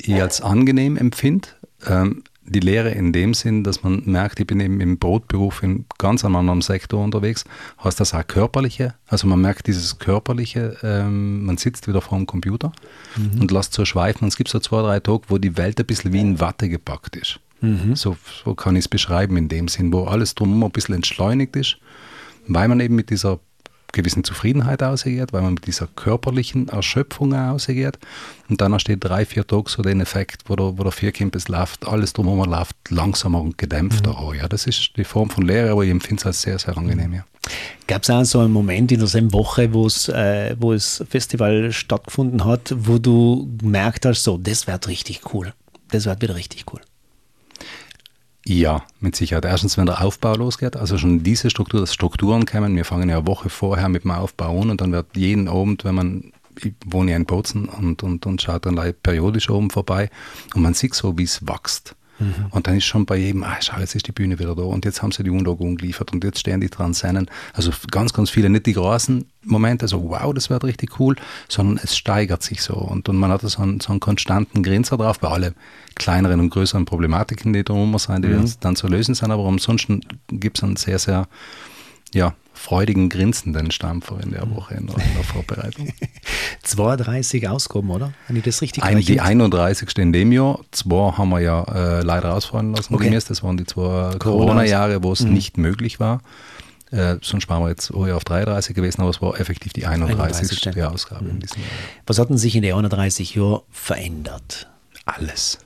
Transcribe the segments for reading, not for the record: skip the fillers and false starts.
ich als angenehm empfinde. Die Lehre in dem Sinn, dass man merkt, ich bin eben im Brotberuf in ganz einem anderen Sektor unterwegs, heißt das auch körperliche, also man merkt dieses körperliche, man sitzt wieder vor dem Computer und lässt so schweifen und es gibt so 2-3 Tage, wo die Welt ein bisschen wie in Watte gepackt ist. So kann ich es beschreiben in dem Sinn, wo alles drumherum ein bisschen entschleunigt ist, weil man eben mit dieser gewissen Zufriedenheit ausgeht, weil man mit dieser körperlichen Erschöpfung ausgeht und dann steht 3-4 Tage so den Effekt, wo der Vierkimpes läuft, alles drumherum läuft langsamer und gedämpfter. Ja, das ist die Form von Lehre, aber ich empfinde es als sehr, sehr angenehm. Ja. Gab es auch so einen Moment in derselben Woche, wo das Festival stattgefunden hat, wo du gemerkt hast, so, das wird richtig cool, das wird wieder richtig cool? Ja, mit Sicherheit. Erstens, wenn der Aufbau losgeht, also schon diese Struktur, dass Strukturen kommen. Wir fangen ja eine Woche vorher mit dem Aufbau an und dann wird jeden Abend, ich wohne ja in Bozen und schaut dann periodisch oben vorbei und man sieht so, wie es wächst. Und dann ist schon bei jedem, schau, jetzt ist die Bühne wieder da und jetzt haben sie die Unterlagen geliefert und jetzt stehen die Transennen. Also ganz, ganz viele, nicht die großen Momente, so wow, das wird richtig cool, sondern es steigert sich so und man hat so einen konstanten Grinser drauf bei alle kleineren und größeren Problematiken, die da rum sind, die dann zu lösen sind, aber ansonsten gibt es einen sehr, sehr freudigen, grinsenden Stampfer in der Woche in der Vorbereitung. 32 Ausgaben, oder? Wenn ich das richtig Die 31. in dem Jahr. 2 haben wir ja leider ausfallen lassen. Okay. Das waren die 2 Corona-Jahre, wo es nicht möglich war. Sonst waren wir jetzt auf 33 gewesen, aber es war effektiv die 31. Ausgabe in diesem Jahr. Was hat denn sich in den 31 Jahren verändert? Alles.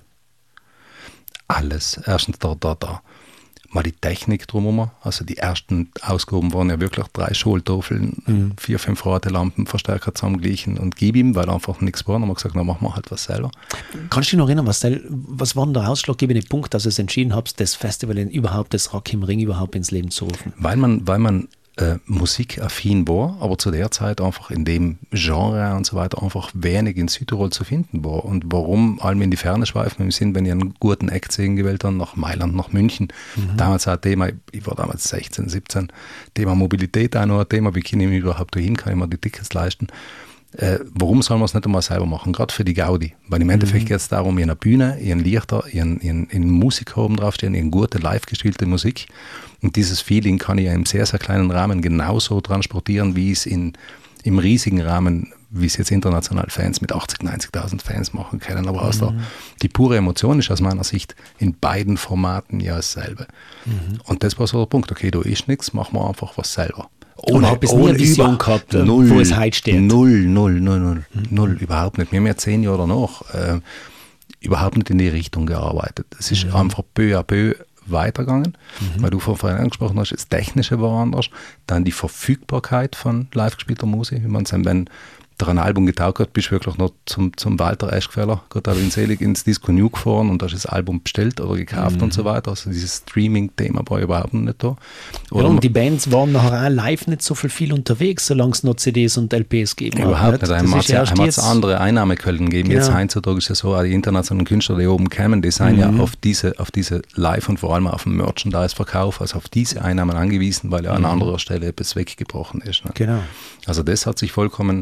Erstens mal die Technik drumherum. Also die ersten Ausgaben waren ja wirklich 3 Schultafeln, 4-5 rote Lampen, Verstärker zusammengleichen und gib ihm, weil einfach nichts war. Und haben wir gesagt, na, machen wir halt was selber. Kannst du dich noch erinnern, was war denn der ausschlaggebende Punkt, dass ihr es entschieden habt, das Festival das Rock im Ring überhaupt ins Leben zu rufen? Weil man musikaffin war, aber zu der Zeit einfach in dem Genre und so weiter einfach wenig in Südtirol zu finden war. Und warum allem in die Ferne schweifen im Sinn, wenn ich einen guten Act sehen gewählt habe, nach Mailand, nach München. Damals auch ein Thema, ich war damals 16, 17, Thema Mobilität auch noch ein Thema, wie kann ich mich überhaupt dahin, kann ich mir die Tickets leisten. Warum soll man es nicht einmal selber machen? Gerade für die Gaudi. Weil im Endeffekt geht es darum, in einer Bühne, in Lichter, in Musik oben draufstehen, in gute, live gespielte Musik. Und dieses Feeling kann ich ja im sehr, sehr kleinen Rahmen genauso transportieren, wie es im riesigen Rahmen, wie es jetzt international Fans mit 80.000, 90.000 Fans machen können. Aber die pure Emotion ist aus meiner Sicht in beiden Formaten ja dasselbe. Und das war so der Punkt. Okay, da ist nichts, machen wir einfach was selber. Ohne eine Vision gehabt, wo es heute steht. Null, überhaupt nicht. Wir haben ja 10 Jahre danach überhaupt nicht in die Richtung gearbeitet. Es ist einfach peu à peu weitergegangen, weil du vorhin angesprochen hast, das Technische war anders, dann die Verfügbarkeit von live gespielter Musik, wie man es wenn dir ein Album getaugt hat, bist du wirklich noch zum Walter Eschgfeller, Gott hab ihn selig, ins Disco New gefahren und hast das Album bestellt oder gekauft und so weiter. Also dieses Streaming-Thema war überhaupt nicht da. Oder und die Bands waren nachher auch live nicht so viel unterwegs, solange es noch CDs und LPs gegeben hat. Überhaupt nicht. Einmal hat es andere Einnahmequellen gegeben. Genau. Jetzt heutzutage ist es so, auch die internationalen Künstler, die oben kommen, die sind ja auf diese Live- und vor allem auf den Merchandise-Verkauf, also auf diese Einnahmen angewiesen, weil ja an anderer Stelle etwas weggebrochen ist. Ne? Genau. Also das hat sich vollkommen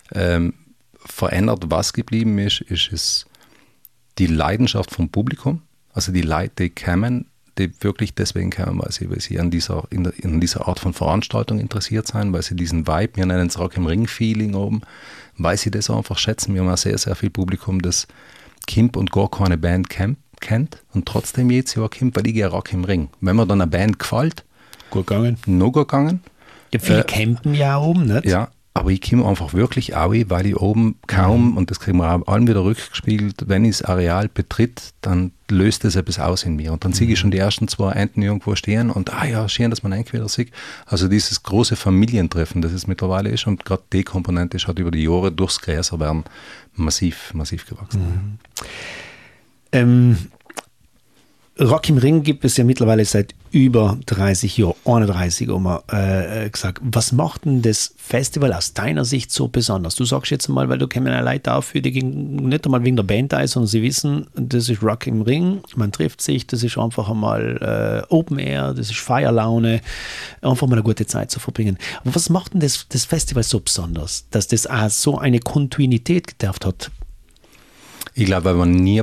verändert. Was geblieben ist es die Leidenschaft vom Publikum, also die Leute, die kommen, die wirklich deswegen kommen, weil sie an dieser Art von Veranstaltung interessiert sind, weil sie diesen Vibe, wir nennen es Rock im Ring-Feeling oben, weil sie das einfach schätzen. Wir haben auch sehr, sehr viel Publikum, das kommt und gar keine Band kennt und trotzdem jedes Jahr kommt, weil ich gehe Rock im Ring. Wenn mir dann eine Band gefällt, gut gegangen. Ja, viele campen ja oben, nicht? Ja. Aber ich komme einfach wirklich auch, weil ich oben kaum, und das kriegen wir auch allen wieder rückgespiegelt, wenn ich das Areal betritt, dann löst das etwas aus in mir. Und dann sehe ich schon die ersten 2 Enten irgendwo stehen und schön, dass man eigentlich wieder sieht. Also dieses große Familientreffen, das es mittlerweile ist, und gerade die Komponente ist halt über die Jahre durchs Gräserwerden massiv gewachsen. Rock im Ring gibt es ja mittlerweile seit über 30 Jahren, 31 haben wir gesagt. Was macht denn das Festival aus deiner Sicht so besonders? Du sagst jetzt mal, weil du kommen ja Leute dafür, die gehen nicht einmal wegen der Band ein, sondern sie wissen, das ist Rock im Ring, man trifft sich, das ist einfach einmal Open Air, das ist Feierlaune, einfach mal eine gute Zeit zu verbringen. Aber was macht denn das Festival so besonders, dass das auch so eine Kontinuität gedacht hat? Ich glaube, weil man nie